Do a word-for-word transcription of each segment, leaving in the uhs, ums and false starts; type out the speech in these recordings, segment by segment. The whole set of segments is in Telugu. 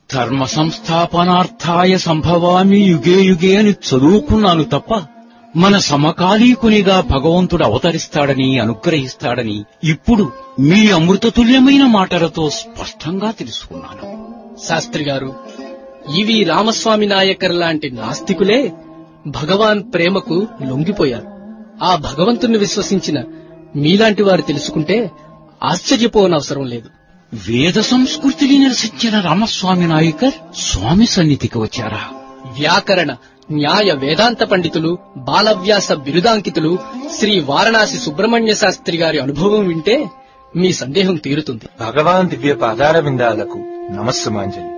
ధర్మ సంస్థాపనార్థాయ సంభవామి యుగే యుగే అని చదువుకున్నాను తప్ప మన సమకాలీకునిగా భగవంతుడు అవతరిస్తాడని అనుగ్రహిస్తాడని ఇప్పుడు మీ అమృతతుల్యమైన మాటలతో స్పష్టంగా తెలుసుకున్నాను. శాస్త్రి గారు, ఇవి రామస్వామి నాయకర్ లాంటి నాస్తికులే భగవాన్ ప్రేమకు లొంగిపోయారు. ఆ భగవంతుణ్ణి విశ్వసించిన మీలాంటి వారు తెలుసుకుంటే ఆశ్చర్యపోనవసరం లేదు. వేద సంస్కృతిని నిరసించిన రామస్వామి నాయకర్ స్వామి సన్నిధికి వచ్చారా? వ్యాకరణ, న్యాయ, వేదాంత పండితులు, బాలవ్యాస బిరుదాంకితులు శ్రీ వారణాసి సుబ్రహ్మణ్య శాస్త్రి గారి అనుభవం వింటే మీ సందేహం తీరుతుంది. భగవాన్ దివ్య పాదార విందాలకు నమస్సుమాంజలి.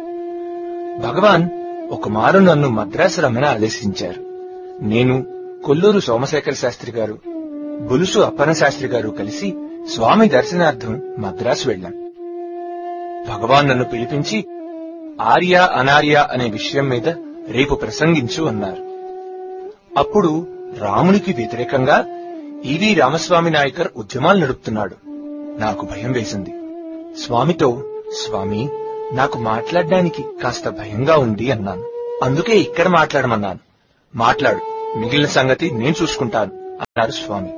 భగవాన్ ఒక మారు నన్ను మద్రాసు రమ్మని ఆదేశించారు. నేను, కొల్లూరు సోమశేఖర శాస్త్రి గారు, బులుసు అప్పన శాస్త్రి గారు కలిసి స్వామి దర్శనార్థం మద్రాసు వెళ్లాం. భగవాన్ నన్ను పిలిపించి ఆర్య అనార్య అనే విషయం మీద రేపు ప్రసంగించు అన్నారు. అప్పుడు రామునికి వ్యతిరేకంగా ఈవి రామస్వామి నాయకర్ ఉద్యమాలు నడుపుతున్నాడు. నాకు భయం వేసింది. స్వామితో, స్వామి, నాకు మాట్లాడడానికి కాస్త భయంగా ఉంది అన్నాను. అందుకే ఇక్కడ మాట్లాడమన్నాను. మాట్లాడు, మిగిలిన సంగతి నేను చూసుకుంటాను అన్నారు స్వామి.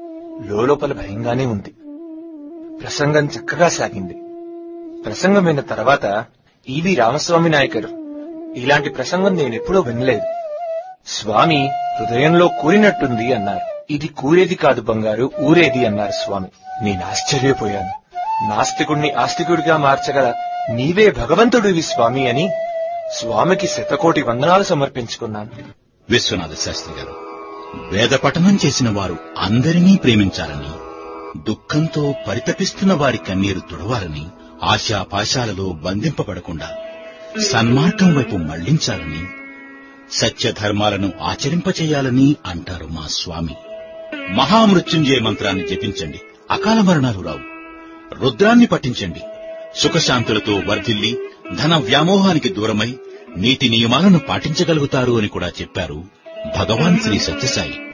లోపల భయంగానే ఉంది. ప్రసంగం చక్కగా సాగింది. ప్రసంగం విన్న తర్వాత ఈవి రామస్వామి నాయకర్, ఇలాంటి ప్రసంగం నేనెప్పుడూ వినలేదు. స్వామి హృదయంలో కూరినట్టుంది అన్నారు. ఇది కూరేది కాదు బంగారు, ఊరేది అన్నారు స్వామి. నేను ఆశ్చర్యపోయాను. నాస్తికుడిని ఆస్తికుడిగా మార్చగల నీవే భగవంతుడివి స్వామి అని స్వామికి శతకోటి వందనాలు సమర్పించుకున్నాను. విశ్వనాథ శాస్త్రి గారు, వేద పఠనం చేసిన వారు అందరినీ ప్రేమించాలని, దుఃఖంతో పరితపిస్తున్న వారి కన్నీరు తుడవాలని, ఆశాపాశాలలో బంధింపబడకుండా సన్మార్గం వైపు మళ్లించాలని, సత్యధర్మాలను ఆచరింపచేయాలని అంటారు మా స్వామి. మహామృత్యుంజయ మంత్రాన్ని జపించండి, అకాల మరణాలు రావు. రుద్రాన్ని పఠించండి, సుఖశాంతులతో వర్ధిల్లి ధన వ్యామోహానికి దూరమై నీతి నియమాలను పాటించగలుగుతారు అని కూడా చెప్పారు భగవాన్ శ్రీ సత్యసాయి.